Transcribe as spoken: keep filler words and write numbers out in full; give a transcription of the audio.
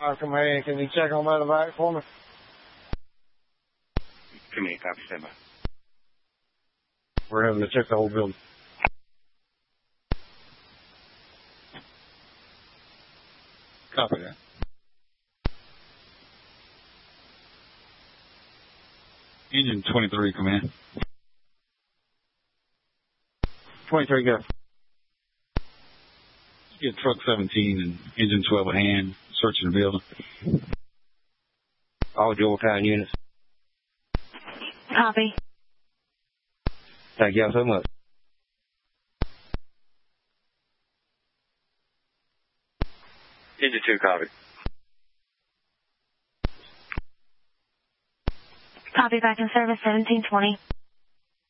I'll come ahead. Can you check on the back for me? Come here, copy, stand by. We're having to check the whole building. Copy that. Engine twenty-three, come in. twenty-three, go. Get truck seventeen and engine twelve at hand, searching the building. All Yorktown units. Copy. Thank y'all so much. Engine two, copy. Copy, back in service, seventeen twenty.